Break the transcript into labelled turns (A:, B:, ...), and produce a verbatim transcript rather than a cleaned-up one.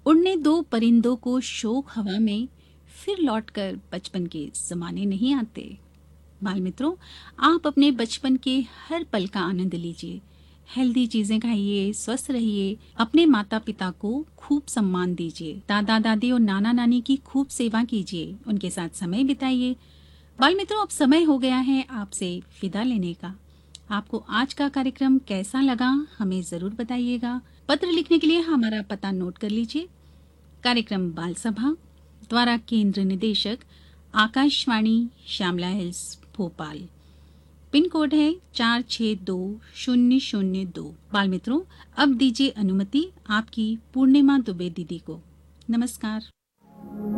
A: उड़ने दो परिंदों को शोक हवा में, फिर लौटकर बचपन के ज़माने नहीं आते। बाल मित्रों, आप अपने बचपन के हर पल का आनंद लीजिए। हेल्दी चीजें खाइए, स्वस्थ रहिए, अपने माता पिता को खूब सम्मान दीजिए, दादा दादी और नाना नानी की खूब सेवा कीजिए, उनके साथ समय बिताइए। बाल मित्रों, अब समय हो गया है आपसे विदा लेने का। आपको आज का कार्यक्रम कैसा लगा हमें जरूर बताइएगा। पत्र लिखने के लिए हमारा पता नोट कर लीजिए। कार्यक्रम बाल सभा, द्वारा केंद्र निदेशक Akashvani Shyamala hills Bhopal. Pin code है चार छः दो शून्य शून्य दो। बाल मित्रों, अब दीजिए अनुमति आपकी पूर्णिमा दुबे दीदी को। नमस्कार।